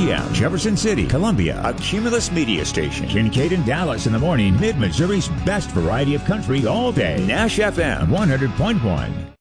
p.m. Jefferson City, Columbia, a Cumulus media station. Kincaid and Dallas in the morning. Mid-Missouri's best variety of country all day. Nash FM 100.1.